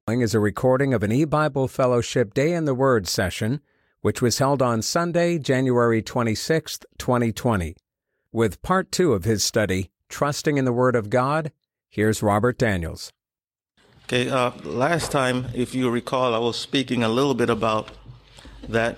Is a recording of an E-Bible Fellowship Day in the Word session, which was held on Sunday, January 26, 2020. With part 2 of his study, Trusting in the Word of God, here's Robert Daniels. Okay, last time, if you recall, I was speaking a little bit about that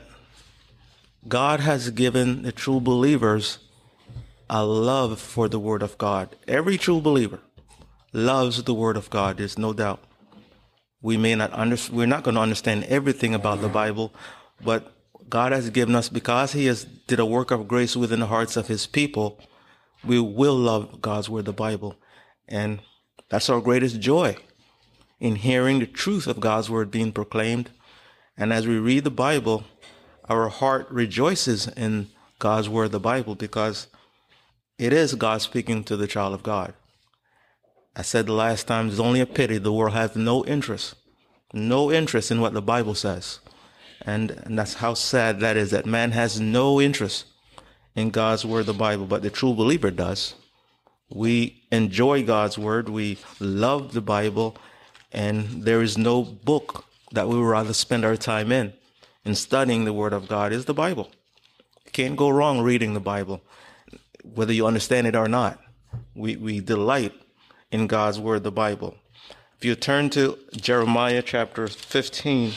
God has given the true believers a love for the Word of God. Every true believer loves the Word of God, there's no doubt. We're not going to understand everything about the Bible, but God has given us, because He has did a work of grace within the hearts of His people, we will love God's Word, the Bible. And that's our greatest joy, in hearing the truth of God's Word being proclaimed. And as we read the Bible, our heart rejoices in God's Word, the Bible, because it is God speaking to the child of God. I said the last time, it's only a pity the world has no interest in what the Bible says. And that's how sad that is, that man has no interest in God's Word, the Bible, but the true believer does. We enjoy God's Word, we love the Bible, and there is no book that we would rather spend our time in studying the Word of God is the Bible. You can't go wrong reading the Bible, whether you understand it or not. We delight in God's Word, the Bible. If you turn to Jeremiah chapter 15,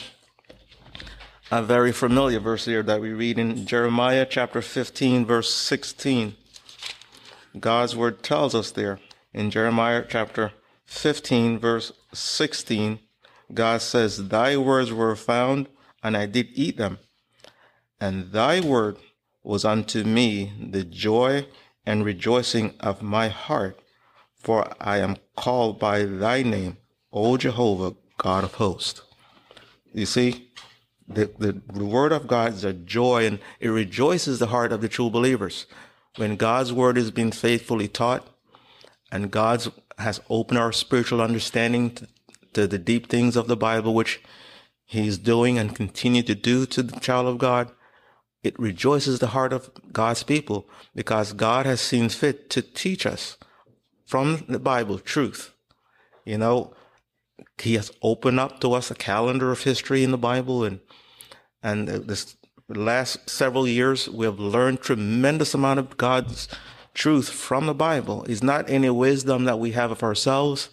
a very familiar verse here that we read in Jeremiah chapter 15, verse 16. God's Word tells us there in Jeremiah chapter 15, verse 16, God says, "Thy words were found, and I did eat them. And thy word was unto me the joy and rejoicing of my heart. For I am called by thy name, O Jehovah, God of hosts." You see, the word of God is a joy, and it rejoices the heart of the true believers. When God's word is being faithfully taught, and God has opened our spiritual understanding to the deep things of the Bible, which He's doing and continue to do to the child of God, it rejoices the heart of God's people, because God has seen fit to teach us from the Bible truth. You know, He has opened up to us a calendar of history in the Bible, and this last several years we have learned tremendous amount of God's truth from the Bible. It's not any wisdom that we have of ourselves.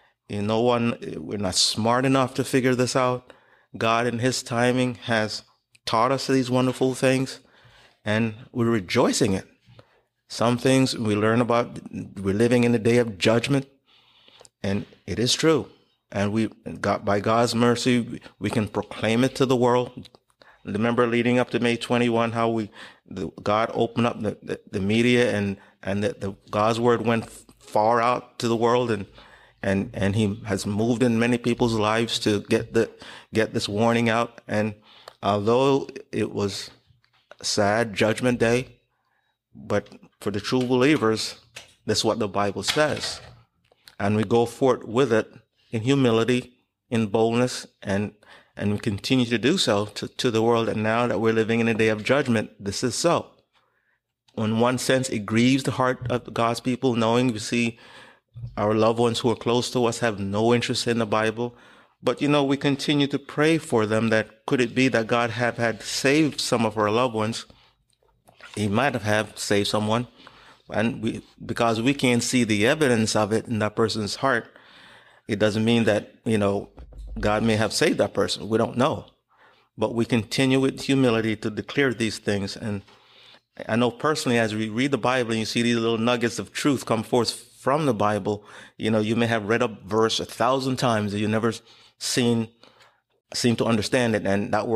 We're not smart enough to figure this out. God in His timing has taught us these wonderful things, and we're rejoicing it. Some things we learn about, we're living in the day of judgment, and it is true. And by God's mercy, we can proclaim it to the world. Remember, leading up to May 21, how God opened up the media, and God's word went far out to the world, and He has moved in many people's lives to get this warning out. And although it was a sad judgment day, but for the true believers, that's what the Bible says. And we go forth with it in humility, in boldness, and we continue to do so to the world. And now that we're living in a day of judgment, this is so. In one sense, it grieves the heart of God's people, knowing we see our loved ones who are close to us have no interest in the Bible. But, we continue to pray for them, that could it be that God had saved some of our loved ones. He might have saved someone. And because we can't see the evidence of it in that person's heart, it doesn't mean that, God may have saved that person. We don't know. But we continue with humility to declare these things. And I know personally, as we read the Bible and you see these little nuggets of truth come forth from the Bible, you may have read a verse 1,000 times and you never seem to understand it. And that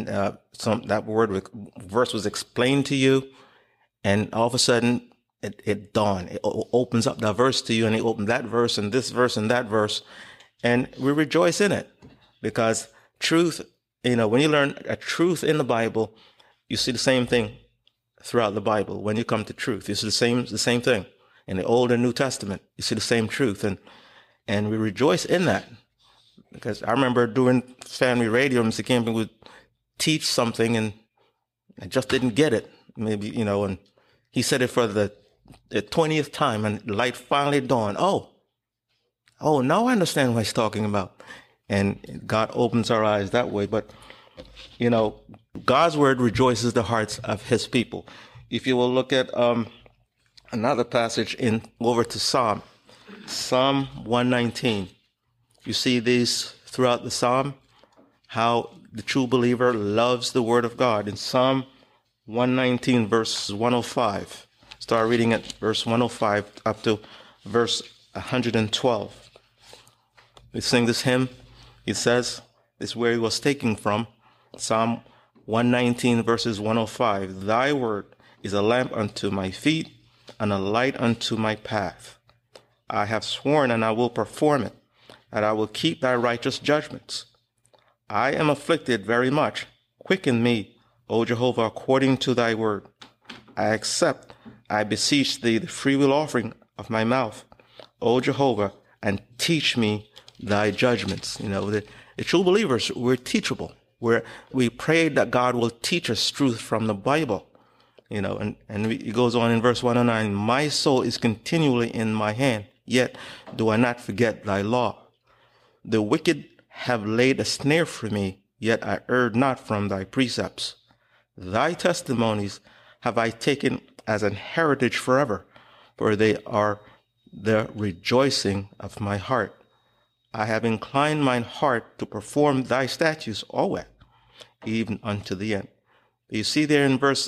verse was explained to you, and all of a sudden it dawned. It opens up that verse to you, and He opened that verse and this verse and that verse. And we rejoice in it, because truth, when you learn a truth in the Bible, you see the same thing throughout the Bible. When you come to truth, you see the same thing in the Old and New Testament. You see the same truth, and we rejoice in that, because I remember doing family radio, Mr. Camping would teach something, and I just didn't get it. Maybe and he said it for the 20th time, and the light finally dawned. Oh, now I understand what he's talking about. and God opens our eyes that way. But, God's word rejoices the hearts of his people. If you will look at another passage over to Psalm 119, you see these throughout the Psalm, how the true believer loves the word of God. In Psalm 119, verse 105, start reading at verse 105 up to verse 112. We sing this hymn. It says, this is where he was taking from, Psalm 119, verses 105. Thy word is a lamp unto my feet and a light unto my path. I have sworn and I will perform it, that I will keep thy righteous judgments. I am afflicted very much. Quicken me, O Jehovah, according to thy word. I accept, I beseech thee, the freewill offering of my mouth, O Jehovah, and teach me thy judgments. The true believers, we're teachable. We pray that God will teach us truth from the Bible. And it goes on in verse 109, my soul is continually in my hand, yet do I not forget thy law. The wicked have laid a snare for me, yet I erred not from thy precepts. Thy testimonies have I taken as an heritage forever, for they are the rejoicing of my heart. I have inclined mine heart to perform thy statutes always, even unto the end. You see there in verse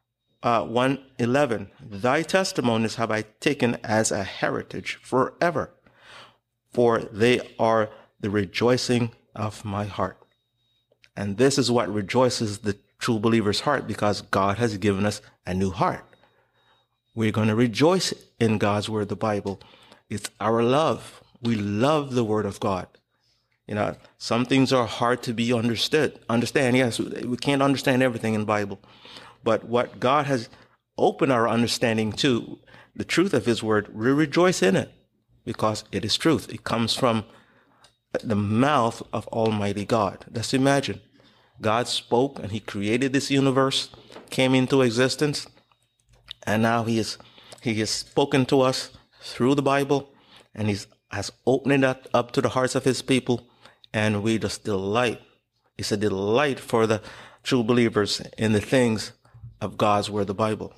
111, thy testimonies have I taken as a heritage forever, for they are the rejoicing of my heart. And this is what rejoices the true believer's heart, because God has given us a new heart. We're going to rejoice in God's word, the Bible. It's our love. We love the word of God. Some things are hard to be understand. Yes, we can't understand everything in the Bible. But what God has opened our understanding to, the truth of his word, we rejoice in it because it is truth. It comes from the mouth of Almighty God. Let's imagine God spoke and he created this universe, came into existence, and now he has spoken to us through the Bible, and he has opened it up to the hearts of his people, and we just delight. It's a delight for the true believers in the things of God's word, the Bible.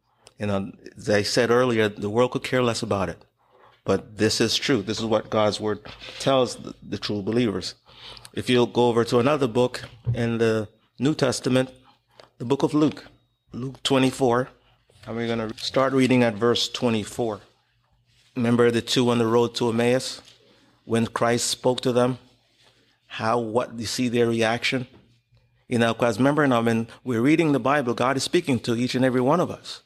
As I said earlier, the world could care less about it. But this is true. This is what God's word tells the true believers. If you'll go over to another book in the New Testament, the book of Luke 24, and we're going to start reading at verse 24. Remember the two on the road to Emmaus? When Christ spoke to them, what you see their reaction? Because remember now, when we're reading the Bible, God is speaking to each and every one of us.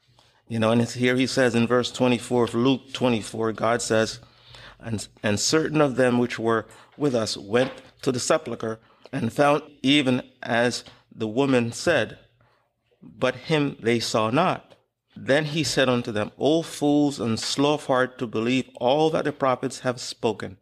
And here he says in verse 24 of Luke 24, God says, and certain of them which were with us went to the sepulchre and found even as the woman said, but him they saw not. Then he said unto them, O fools and slow of heart to believe all that the prophets have spoken.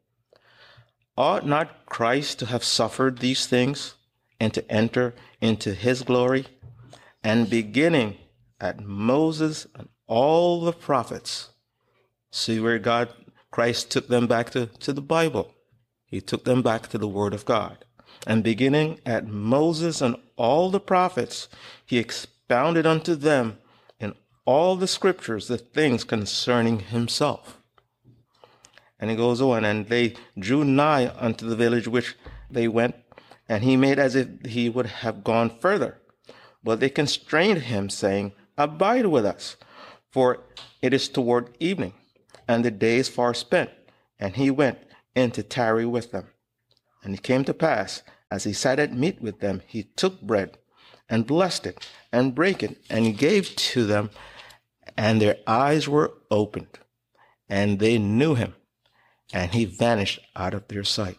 Ought not Christ to have suffered these things and to enter into his glory? And beginning at Moses and all the prophets. See where Christ took them back to the Bible. He took them back to the word of God. And beginning at Moses and all the prophets, he expounded unto them in all the scriptures the things concerning himself. And he goes on, and they drew nigh unto the village which they went, and he made as if he would have gone further. But they constrained him, saying, Abide with us, for it is toward evening, and the day is far spent. And he went in to tarry with them. And it came to pass, as he sat at meat with them, he took bread, and blessed it, and brake it, and he gave to them, and their eyes were opened, and they knew him, and he vanished out of their sight.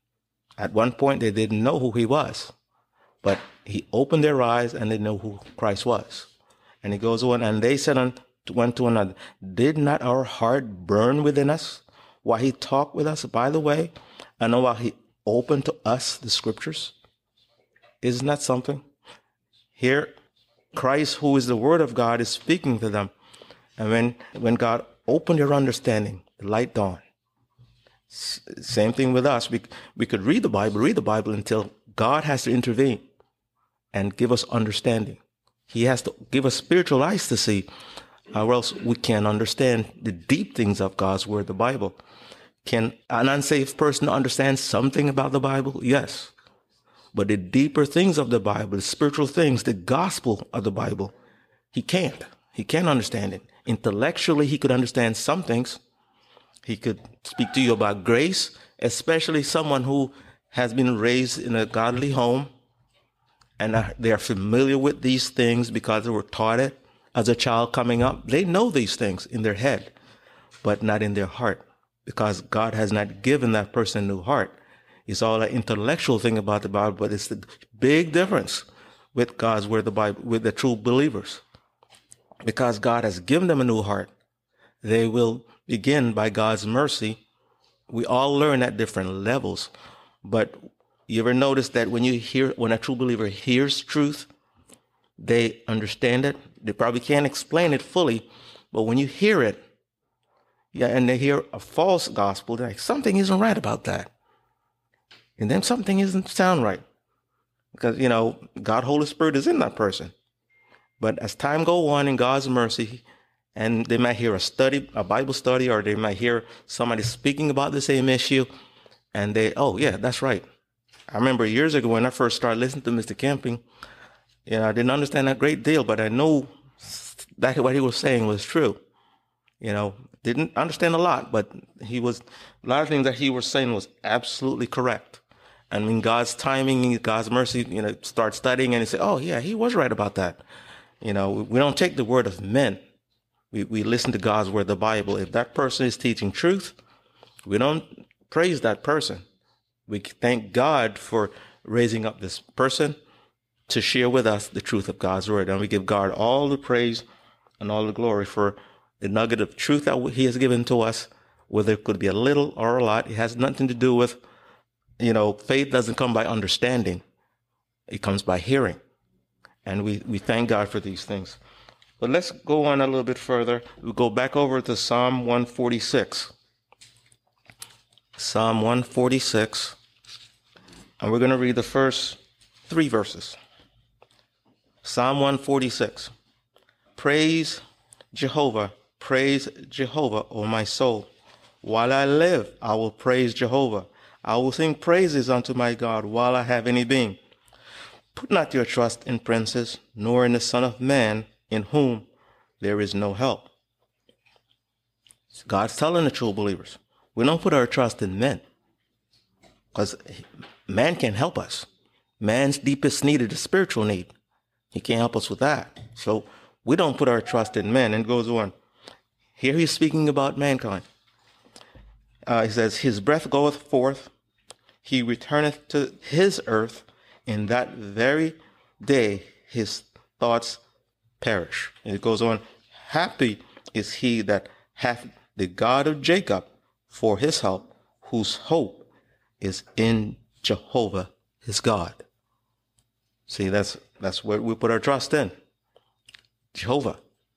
At one point, they didn't know who he was, but he opened their eyes, and they knew who Christ was. And he goes on, and they said one to another, Did not our heart burn within us while he talked with us by the way, and while he opened to us the scriptures? Isn't that something? Here, Christ, who is the word of God, is speaking to them. And when God opened your understanding, the light dawned. Same thing with us. We could read the Bible until God has to intervene and give us understanding. He has to give us spiritual eyes to see, or else we can't understand the deep things of God's word, the Bible. Can an unsaved person understand something about the Bible? Yes. But the deeper things of the Bible, the spiritual things, the gospel of the Bible, he can't. He can't understand it. Intellectually, he could understand some things. He could speak to you about grace, especially someone who has been raised in a godly home and they are familiar with these things because they were taught it as a child coming up. They know these things in their head, but not in their heart, because God has not given that person a new heart. It's all an intellectual thing about the Bible, but it's the big difference with God's word, the Bible, with the true believers. Because God has given them a new heart, they will begin by God's mercy. We all learn at different levels, but you ever notice that when a true believer hears truth, they understand it? They probably can't explain it fully, but when you hear it, and they hear a false gospel, they're like, something isn't right about that. And then something isn't sound right. Because, God, Holy Spirit is in that person. But as time go on in God's mercy, and they might hear a Bible study, or they might hear somebody speaking about the same issue, and oh yeah, that's right. I remember years ago when I first started listening to Mr. Camping, I didn't understand a great deal, but I knew that what he was saying was true. Didn't understand a lot, but a lot of things that he was saying was absolutely correct. And in God's timing, God's mercy, start studying and you say, oh yeah, he was right about that. We don't take the word of men. We listen to God's word, the Bible. If that person is teaching truth, we don't praise that person. We thank God for raising up this person to share with us the truth of God's word. And we give God all the praise and all the glory for the nugget of truth that he has given to us, whether it could be a little or a lot. It has nothing to do with, faith doesn't come by understanding. It comes by hearing. And we thank God for these things. But let's go on a little bit further. We'll go back over to Psalm 146. Psalm 146. And we're going to read the first 3 verses. Psalm 146. Praise Jehovah, O my soul. While I live, I will praise Jehovah. I will sing praises unto my God while I have any being. Put not your trust in princes, nor in the Son of Man, in whom there is no help. God's telling the true believers, we don't put our trust in men, because man can't help us. Man's deepest need is a spiritual need. He can't help us with that. So we don't put our trust in men. And goes on. Here he's speaking about mankind. He says, his breath goeth forth, he returneth to his earth, in that very day his thoughts perish. And it goes on, happy is he that hath the God of Jacob for his help, whose hope is in Jehovah his God. See, that's what we put our trust in. Jehovah,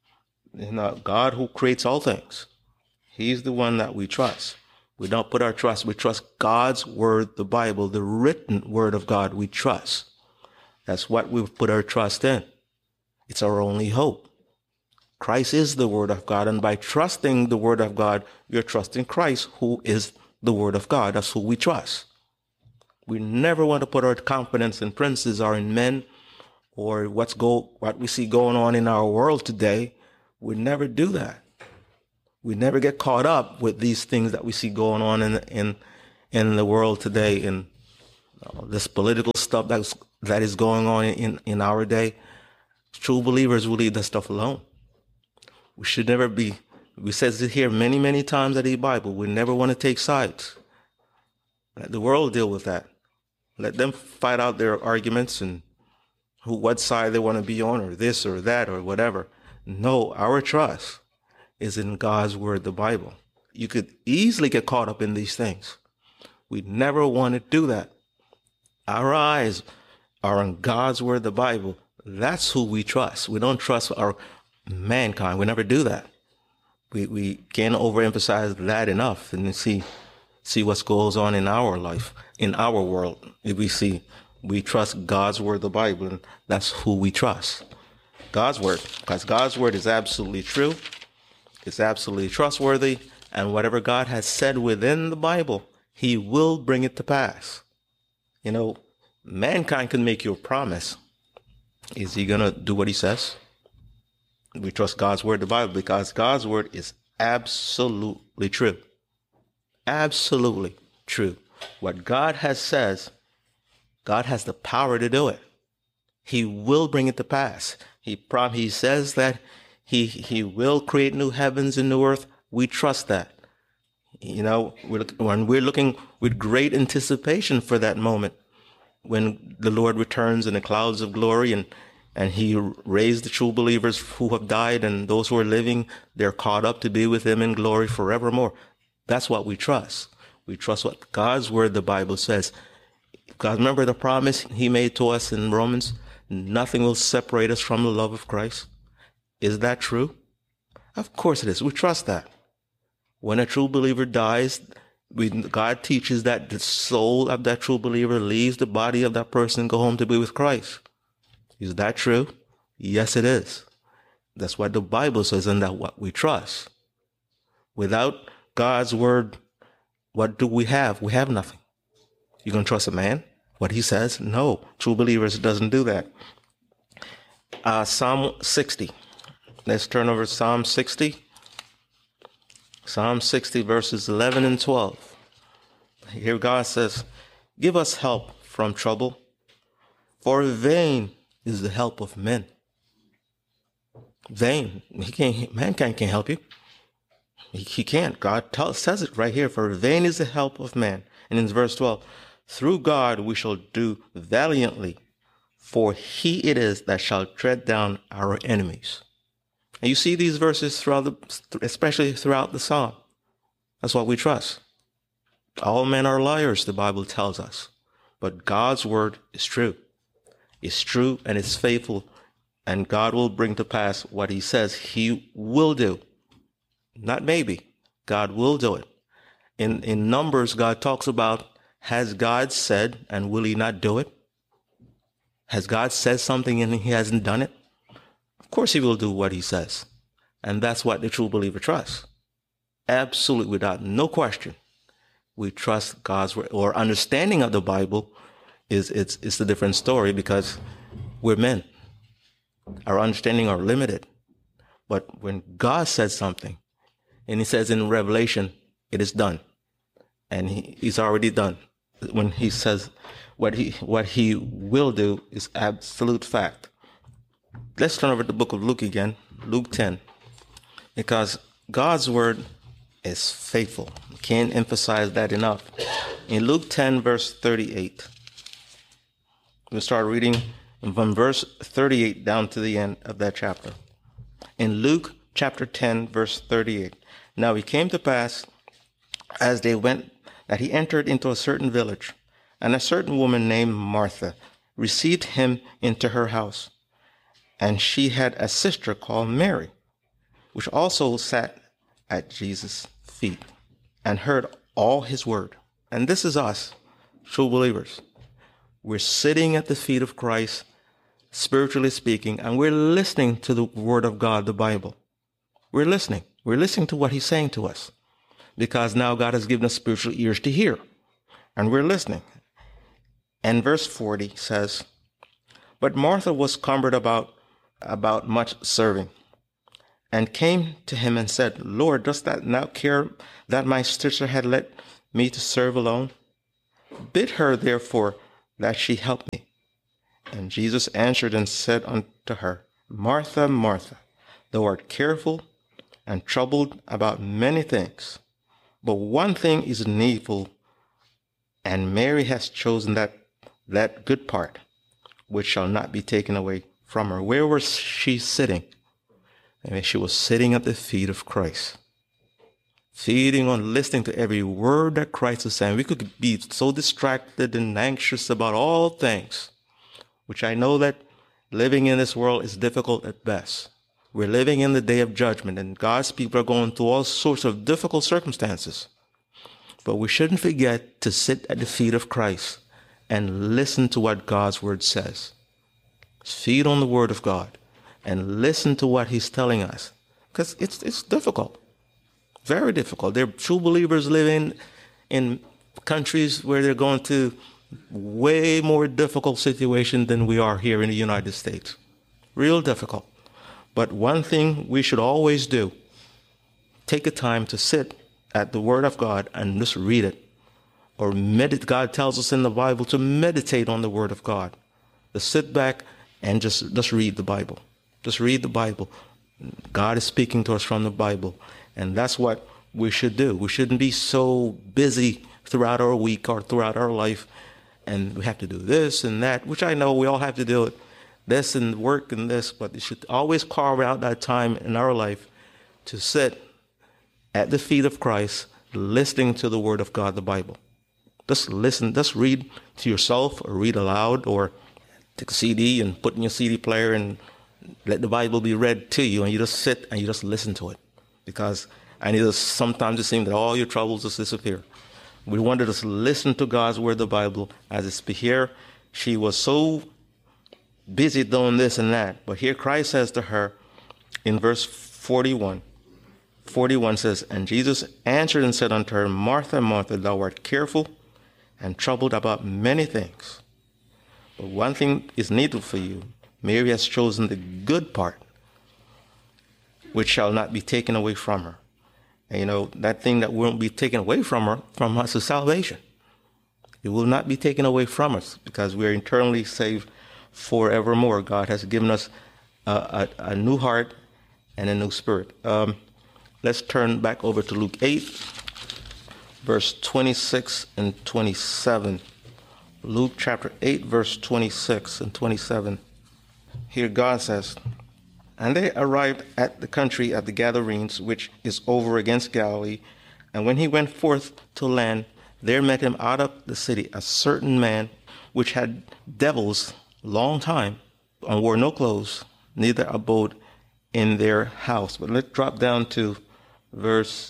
God who creates all things. He's the one that we trust. We don't put our trust. We trust God's word, the Bible, the written word of God. We trust. That's what we put our trust in. It's our only hope. Christ is the word of God. And by trusting the word of God, you're trusting Christ, who is the word of God. That's who we trust. We never want to put our confidence in princes or in men or what we see going on in our world today. We never do that. We never get caught up with these things that we see going on in the world today, in this political stuff that is going on in our day. True believers will leave that stuff alone. We should never be. We says it here many, many times in the Bible. We never want to take sides. Let the world deal with that. Let them fight out their arguments and what side they want to be on, or this or that or whatever. No, our trust is in God's word, the Bible. You could easily get caught up in these things. We never want to do that. Our eyes are on God's word, the Bible. That's who we trust. We don't trust our mankind. We never do that. We can't overemphasize that enough. And you see, see what goes on in our life, in our world. If we trust God's word, the Bible, and that's who we trust. God's word, because God's word is absolutely true. It's absolutely trustworthy. And whatever God has said within the Bible, he will bring it to pass. You know, mankind can make you a promise. Is he going to do what he says? We trust God's word, the Bible, because God's word is absolutely true. Absolutely true. What God has says, God has the power to do it. He will bring it to pass. He says that he will create new heavens and new earth. We trust that. You know, when we're looking with great anticipation for that moment when the Lord returns in the clouds of glory and he raised the true believers who have died, and those who are living, they're caught up to be with him in glory forevermore. That's what we trust. We trust what God's word, the Bible says. God, remember the promise he made to us in Romans? Nothing will separate us from the love of Christ. Is that true? Of course it is. We trust that. When a true believer dies, God teaches that the soul of that true believer leaves the body of that person and go home to be with Christ. Is that true? Yes, it is. That's what the Bible says, and that's what we trust. Without God's word, what do we have? We have nothing. You going to trust a man? What he says? No. True believers doesn't do that. Psalm 60. Let's turn over to Psalm 60. Psalm 60, verses 11 and 12. Here God says, give us help from trouble, for vain is the help of men. Vain. Mankind can't help you. He can't. God says it right here, for vain is the help of man. And in verse 12, through God we shall do valiantly, for he it is that shall tread down our enemies. And you see these verses especially throughout the psalm. That's what we trust. All men are liars, the Bible tells us. But God's word is true. It's true and it's faithful. And God will bring to pass what he says he will do. Not maybe. God will do it. In Numbers, God talks about, has God said and will he not do it? Has God said something and he hasn't done it? Of course he will do what he says. And that's what the true believer trusts. Absolutely, without no question. We trust God's word. Or understanding of the Bible it's a different story, because we're men. Our understanding are limited. But when God says something, and he says in Revelation, it is done. And he's already done. When he says what he will do is absolute fact. Let's turn over to the book of Luke again, Luke 10, because God's word is faithful. Can't emphasize that enough. In Luke 10, verse 38, we'll start reading from verse 38 down to the end of that chapter. In Luke chapter 10, verse 38, now it came to pass as they went that he entered into a certain village, and a certain woman named Martha received him into her house. And she had a sister called Mary, which also sat at Jesus' feet and heard all his word. And this is us, true believers. We're sitting at the feet of Christ, spiritually speaking, and we're listening to the word of God, the Bible. We're listening. We're listening to what he's saying to us, because now God has given us spiritual ears to hear, and we're listening. And verse 40 says, but Martha was cumbered about much serving, and came to him and said, Lord, dost thou not care that my sister had let me to serve alone? Bid her therefore that she help me. And Jesus answered and said unto her, Martha, Martha, thou art careful and troubled about many things, but one thing is needful, and Mary has chosen that good part, which shall not be taken away from her. Where was she sitting? And she was sitting at the feet of Christ, feeding on, listening to every word that Christ is saying. We could be so distracted and anxious about all things, which I know that living in this world is difficult at best. We're living in the day of judgment, and God's people are going through all sorts of difficult circumstances. But we shouldn't forget to sit at the feet of Christ and listen to what God's word says. Feed on the word of God and listen to what he's telling us. Because it's difficult. Very difficult. There are true believers living in countries where they're going to way more difficult situation than we are here in the United States. Real difficult. But one thing we should always do, take a time to sit at the word of God and just read it. Or meditate. God tells us in the Bible to meditate on the word of God. To sit back and just read the Bible. Just read the Bible. God is speaking to us from the Bible. And that's what we should do. We shouldn't be so busy throughout our week or throughout our life. And we have to do this and that, which I know we all have to do it. This and work and this. But you should always carve out that time in our life to sit at the feet of Christ, listening to the word of God, the Bible. Just listen, just read to yourself or read aloud or take a CD and put in your CD player and let the Bible be read to you, and you just sit and you just listen to it. Because sometimes it seems that all your troubles just disappear. We want to just listen to God's word, the Bible, as it's here. She was so busy doing this and that. But here Christ says to her in verse 41 says, and Jesus answered and said unto her, Martha, Martha, thou art careful and troubled about many things. But one thing is needful for you. Mary has chosen the good part, which shall not be taken away from her. And that thing that won't be taken away from us is salvation. It will not be taken away from us because we are eternally saved forevermore. God has given us a new heart and a new spirit. Let's turn back over to Luke 8, verse 26 and 27. Luke chapter 8, verse 26 and 27. Here God says, and they arrived at the country of the Gadarenes, which is over against Galilee. And when he went forth to land, there met him out of the city a certain man which had devils long time, and wore no clothes, neither abode in their house. But let's drop down to verse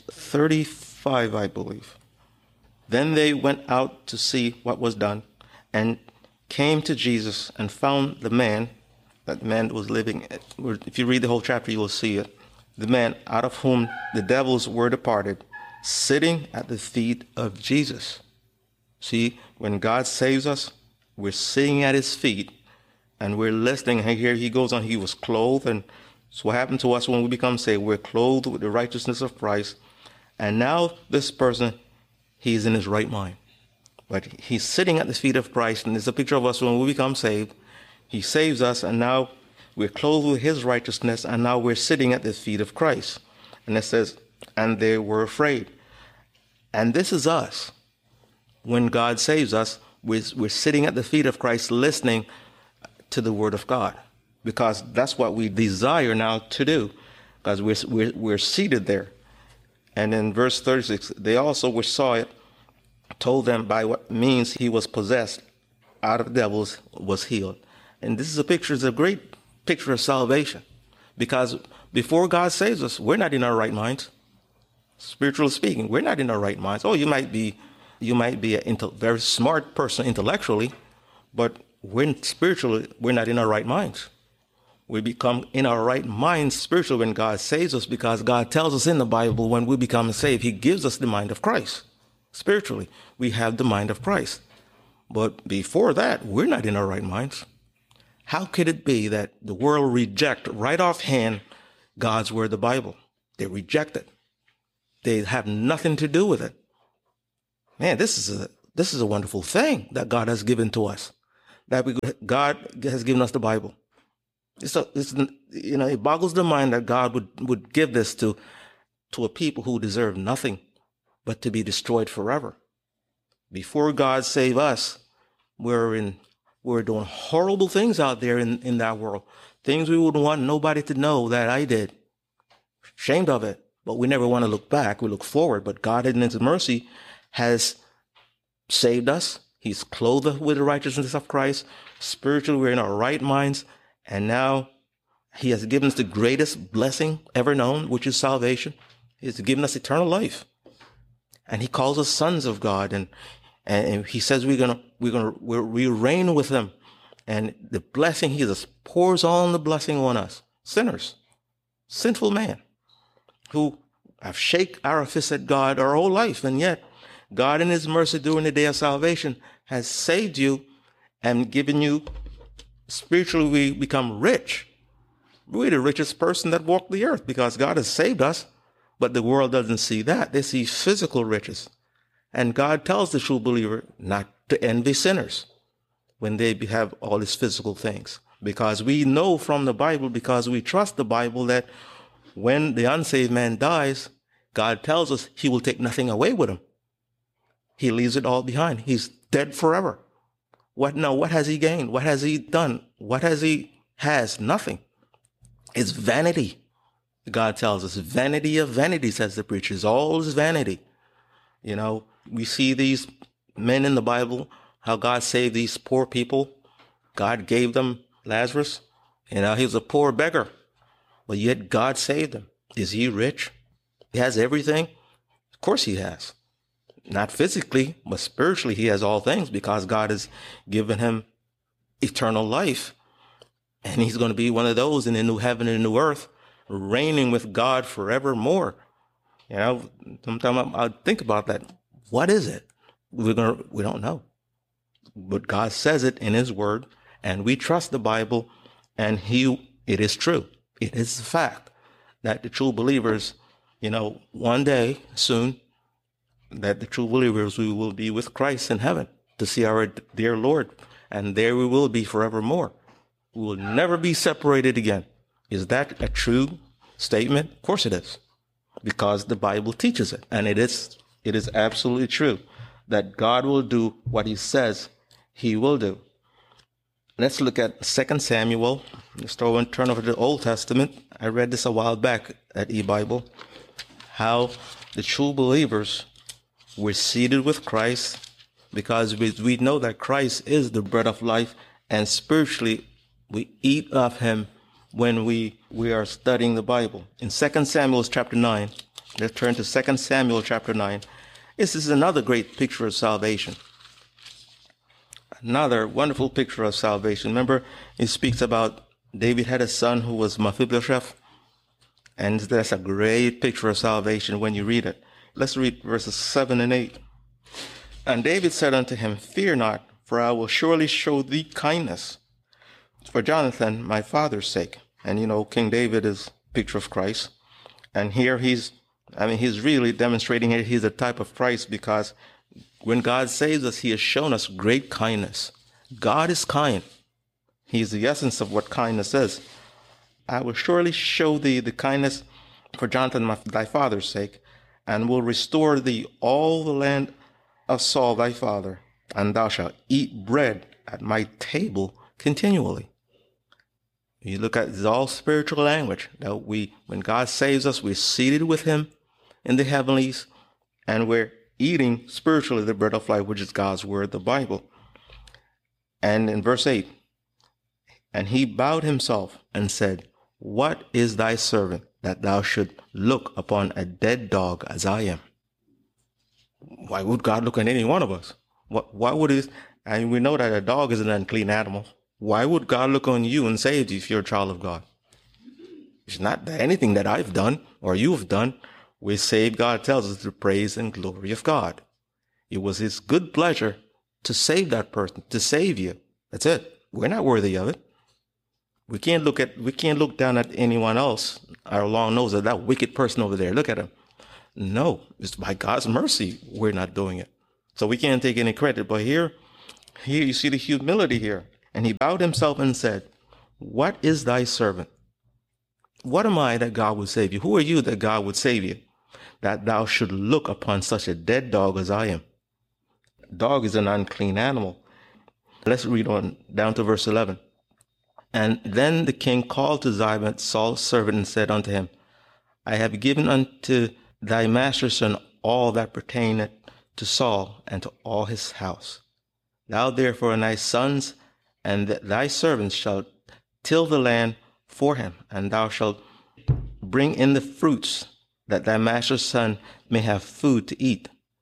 35, I believe. Then they went out to see what was done, and came to Jesus and found the man. That man was living, if you read the whole chapter, you will see it. The man out of whom the devils were departed, sitting at the feet of Jesus. See, when God saves us, we're sitting at his feet and we're listening. And here he goes on, he was clothed. And so what happened to us when we become saved? We're clothed with the righteousness of Christ. And now this person, he's in his right mind. But he's sitting at the feet of Christ. And it's a picture of us when we become saved. He saves us, and now we're clothed with his righteousness, and now we're sitting at the feet of Christ. And it says, and they were afraid. And this is us. When God saves us, we're sitting at the feet of Christ, listening to the word of God, because that's what we desire now to do, because we're seated there. And in verse 36, they also which saw it told them by what means he was possessed out of devils was healed. And this is it's a great picture of salvation, because before God saves us, we're not in our right minds. Spiritually speaking, we're not in our right minds. Oh, you might be a very smart person intellectually, but spiritually, we're not in our right minds. We become in our right minds spiritually when God saves us, because God tells us in the Bible when we become saved, he gives us the mind of Christ. Spiritually, we have the mind of Christ. But before that, we're not in our right minds. How could it be that the world reject right offhand God's word, the Bible? They reject it. They have nothing to do with it. Man, this is a wonderful thing that God has given to us. God has given us the Bible. It boggles the mind that God would give this to a people who deserve nothing but to be destroyed forever. Before God saved us, we're doing horrible things out there in that world. Things we wouldn't want nobody to know that I did. Ashamed of it. But we never want to look back. We look forward. But God in his mercy has saved us. He's clothed us with the righteousness of Christ. Spiritually, we're in our right minds. And now he has given us the greatest blessing ever known, which is salvation. He's given us eternal life. And he calls us sons of God. And he says we reign with him. And the blessing, he just pours on the blessing on us, sinners, sinful man, who have shake our fist at God our whole life. And yet God in his mercy during the day of salvation has saved you and given you, spiritually we become rich. We're the richest person that walked the earth because God has saved us. But the world doesn't see that. They see physical riches. And God tells the true believer not to envy sinners when they have all these physical things. Because we know from the Bible, because we trust the Bible, that when the unsaved man dies, God tells us he will take nothing away with him. He leaves it all behind. He's dead forever. What has he gained? What has he done? What has he has? Nothing. It's vanity. God tells us, vanity of vanity, says the preachers. All is vanity. You know, we see these men in the Bible, how God saved these poor people. God gave them Lazarus. You know, he was a poor beggar, but yet God saved him. Is he rich? He has everything? Of course he has. Not physically, but spiritually he has all things because God has given him eternal life. And he's going to be one of those in the new heaven and new earth, reigning with God forevermore. You know, sometimes I think about that. What is it? We don't know. But God says it in his word, and we trust the Bible, and it is true. It is a fact that the true believers, you know, one day soon, that the true believers, we will be with Christ in heaven to see our dear Lord, and there we will be forevermore. We will never be separated again. Is that a true statement? Of course it is, because the Bible teaches it. And it is absolutely true that God will do what he says he will do. Let's look at 2 Samuel. Let's turn over to the Old Testament. I read this a while back at eBible, how the true believers were seated with Christ because we know that Christ is the bread of life, and spiritually we eat of him when we are studying the Bible. In 2 Samuel chapter 9, let's turn to 2 Samuel chapter 9. This is another great picture of salvation. Another wonderful picture of salvation. Remember, it speaks about David had a son who was Mephibosheth, and that's a great picture of salvation when you read it. Let's read verses 7 and 8. And David said unto him, Fear not, for I will surely show thee kindness for Jonathan, my father's sake. And you know, King David is a picture of Christ. And here he's really demonstrating here he's a type of Christ, because when God saves us, he has shown us great kindness. God is kind. He's the essence of what kindness is. I will surely show thee the kindness for Jonathan, thy father's sake, and will restore thee all the land of Saul thy father, and thou shalt eat bread at my table continually. You look at, it's all spiritual language. That when God saves us, we're seated with him in the heavenlies, and we're eating spiritually the bread of life, which is God's word, the Bible. And in verse 8, and he bowed himself and said, What is thy servant, that thou should look upon a dead dog as I am? Why would God look at any one of us? Why would he? And we know that a dog is an unclean animal. Why would God look on you and save you if you're a child of God? It's not anything that I've done or you've done. We're saved, God tells us, the praise and glory of God. It was his good pleasure to save that person, to save you. That's it. We're not worthy of it. We can't look down at anyone else. Our long nose at that wicked person over there. Look at him. No, it's by God's mercy we're not doing it. So we can't take any credit. But here you see the humility here. And he bowed himself and said, What is thy servant? What am I that God would save you? Who are you that God would save you? That thou should look upon such a dead dog as I am. Dog is an unclean animal. Let's read on down to verse 11. And then the king called to Ziba, Saul's servant, and said unto him, I have given unto thy master's son all that pertaineth to Saul and to all his house. Thou therefore and thy sons and thy servants shall till the land for him, and thou shalt bring in the fruits, that thy master's son may have food to eat.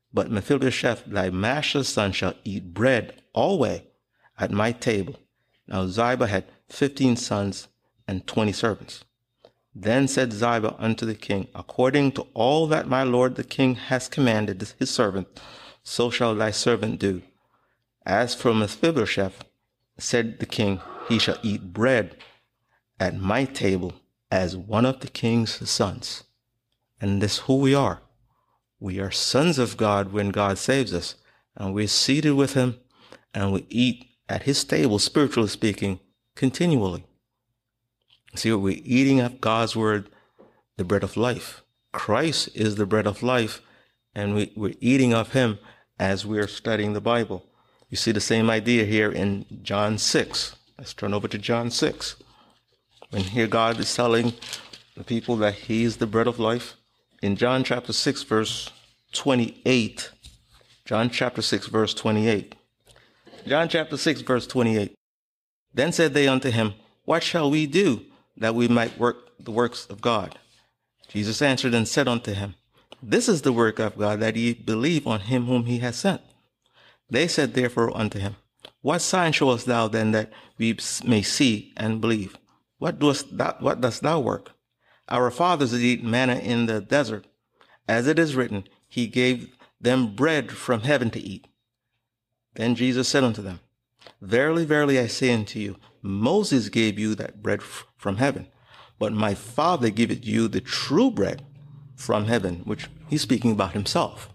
But Mephibosheth, thy master's son, shall eat bread always at my table. Now Ziba had 15 sons and 20 servants. Then said Ziba unto the king, according to all that my lord the king has commanded his servant, so shall thy servant do. As for Mephibosheth, said the king, he shall eat bread at my table as one of the king's sons. And this is who we are. We are sons of God when God saves us, and we're seated with him, and we eat at his table, spiritually speaking, continually. See, we're eating of God's word, the bread of life. Christ is the bread of life, and we're eating of him as we're studying the Bible. You see the same idea here in John 6. Let's turn over to John 6. When here God is telling the people that he is the bread of life. In John chapter 6, verse 28. John chapter 6, verse 28. John chapter 6, verse 28. Then said they unto him, what shall we do that we might work the works of God? Jesus answered and said unto him, this is the work of God, that ye believe on him whom he has sent. They said therefore unto him, what sign showest thou then that we may see and believe? What dost thou work? Our fathers did eat manna in the desert. As it is written, he gave them bread from heaven to eat. Then Jesus said unto them, verily, verily, I say unto you, Moses gave you that bread from heaven, but my Father giveth you the true bread from heaven, which he's speaking about himself.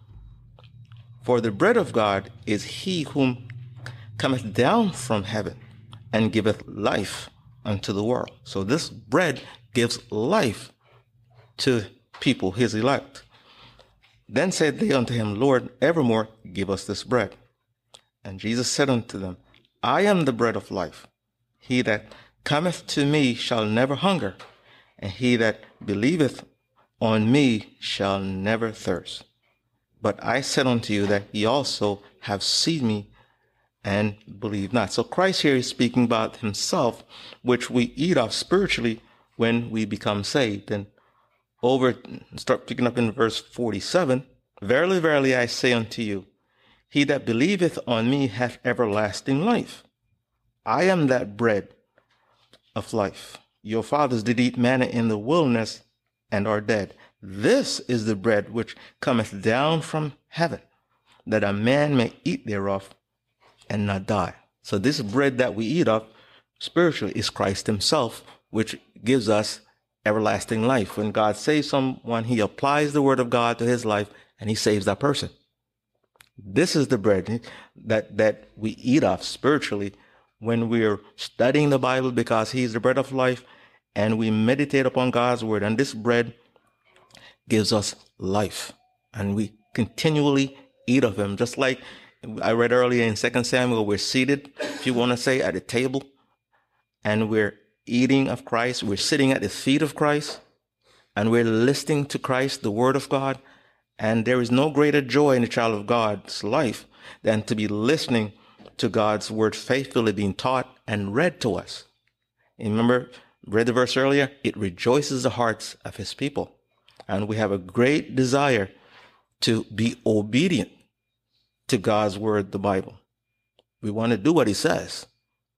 For the bread of God is he whom cometh down from heaven and giveth life unto the world. So this bread gives life to people, his elect. Then said they unto him, Lord, evermore give us this bread. And Jesus said unto them, I am the bread of life. He that cometh to me shall never hunger, and he that believeth on me shall never thirst. But I said unto you that ye also have seen me and believe not. So Christ here is speaking about himself, which we eat of spiritually when we become saved. And start picking up in verse 47. Verily, verily, I say unto you, he that believeth on me hath everlasting life. I am that bread of life. Your fathers did eat manna in the wilderness and are dead. This is the bread which cometh down from heaven, that a man may eat thereof and not die. So this bread that we eat of spiritually is Christ himself, which gives us everlasting life. When God saves someone, he applies the word of God to his life and he saves that person. This is the bread that we eat of spiritually when we're studying the Bible, because he's the bread of life, and we meditate upon God's word. And this bread gives us life, and we continually eat of him. Just like I read earlier in 2 Samuel, we're seated, if you want to say, at a table, and we're eating of Christ. We're sitting at the feet of Christ, and we're listening to Christ, the word of God. And there is no greater joy in the child of God's life than to be listening to God's word faithfully being taught and read to us. And remember, read the verse earlier, it rejoices the hearts of his people. And we have a great desire to be obedient to God's word, the Bible. We want to do what he says.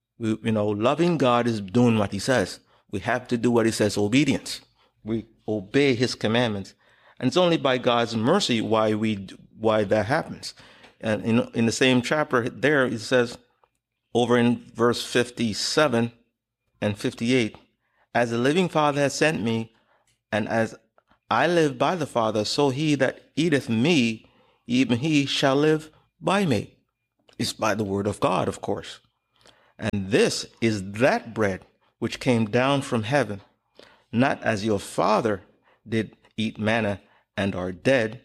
Loving God is doing what he says. We have to do what he says, obedience. We obey his commandments. And it's only by God's mercy why that happens. And in the same chapter there, it says over in verse 57 and 58, as the living Father has sent me, and as I live by the Father, so he that eateth me, even he shall live by me. It's by the word of God, of course. And this is that bread which came down from heaven, not as your father did eat manna and are dead.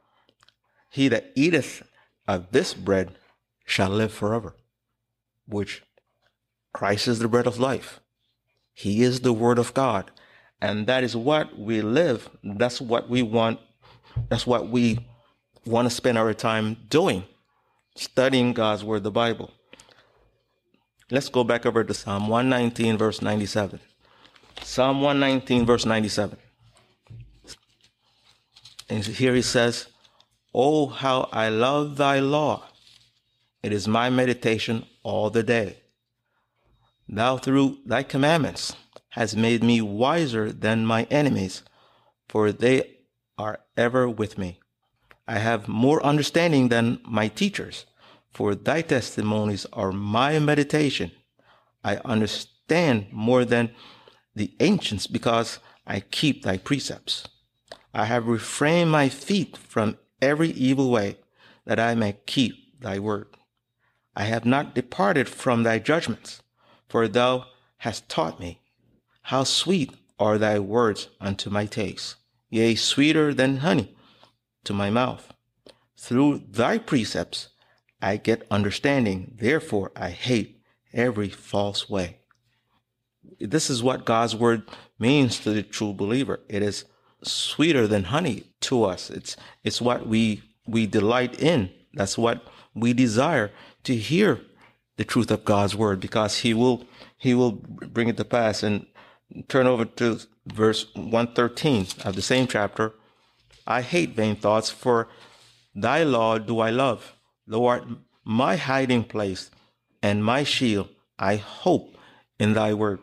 He that eateth of this bread shall live forever, which Christ is the bread of life. He is the word of God. And that is what we live. That's what we want. That's what we want to spend our time doing, studying God's word, the Bible. Let's go back over to Psalm 119, verse 97. Psalm 119, verse 97. And here he says, Oh, how I love thy law. It is my meditation all the day. Thou through thy commandments hast made me wiser than my enemies, for they are ever with me. I have more understanding than my teachers, for thy testimonies are my meditation. I understand more than the ancients, because I keep thy precepts. I have refrained my feet from every evil way, that I may keep thy word. I have not departed from thy judgments, for thou hast taught me. How sweet are thy words unto my taste, yea, sweeter than honey to my mouth. Through thy precepts I get understanding, therefore I hate every false way. This is what God's word means to the true believer. It is sweeter than honey to us. It's what we delight in. That's what we desire, to hear the truth of God's word, because he will bring it to pass. And turn over to verse 113 of the same chapter. I hate vain thoughts, for thy law do I love. Thou art my hiding place and my shield. I hope in thy word.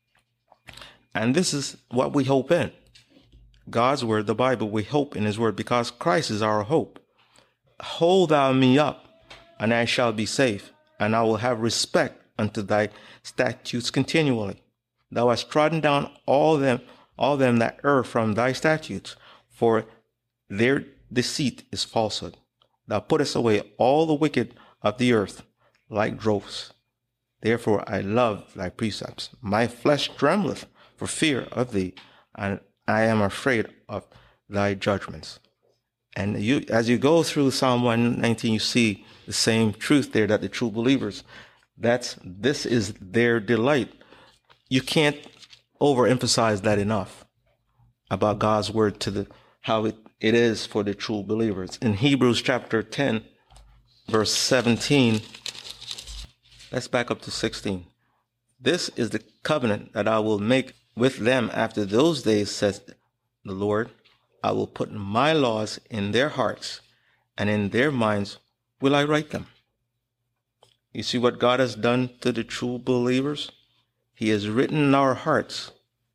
And this is what we hope in. God's word, the Bible, we hope in his word, because Christ is our hope. Hold thou me up, and I shall be safe, and I will have respect unto thy statutes continually. Thou hast trodden down all them that err from thy statutes, for their deceit is falsehood. Thou puttest away all the wicked of the earth like droves. Therefore I love thy precepts. My flesh trembleth for fear of thee, and I am afraid of thy judgments. And as you go through Psalm 119, you see the same truth there, that the true believers, this is their delight. You can't overemphasize that enough about God's word, how it is for the true believers. In Hebrews chapter 10, verse 17, let's back up to 16. This is the covenant that I will make with them after those days, says the Lord. I will put my laws in their hearts, and in their minds will I write them. You see what God has done to the true believers? He has written in our hearts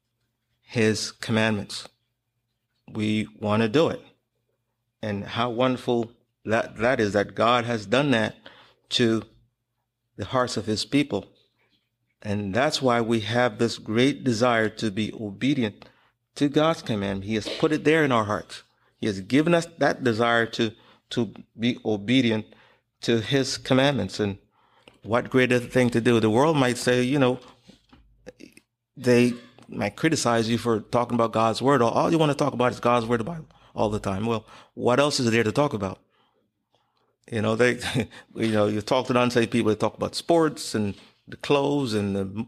his commandments. We want to do it. And how wonderful that is, that God has done that to the hearts of his people. And that's why we have this great desire to be obedient to God's command. He has put it there in our hearts. He has given us that desire to be obedient to his commandments. And what greater thing to do? The world might say, they might criticize you for talking about God's word. All you want to talk about is God's word, the Bible, all the time. Well, what else is there to talk about? You talk to unsaved people, they talk about sports and the clothes and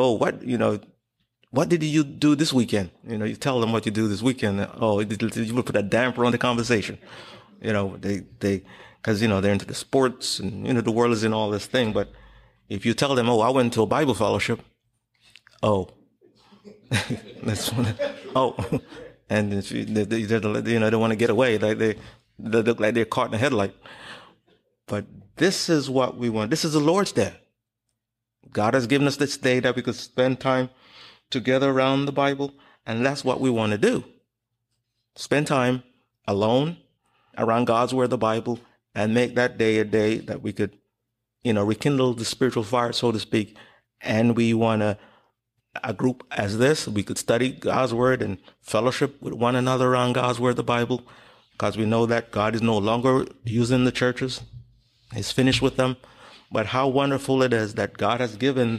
what did you do this weekend? You tell them what you do this weekend. Oh, you would put a damper on the conversation. Because they're into the sports and the world is in all this thing. But if you tell them, oh, I went to a Bible fellowship, oh, that's and if they want to get away, like they look like they're caught in a headlight. But this is what we want. This is the Lord's Day. God has given us this day that we could spend time together around the Bible, and that's what we want to do. Spend time alone around God's word, the Bible, and make that day a day that we could, rekindle the spiritual fire, so to speak. And we want a group as this, we could study God's word and fellowship with one another around God's word, the Bible, because we know that God is no longer using the churches. He's finished with them. But how wonderful it is that God has given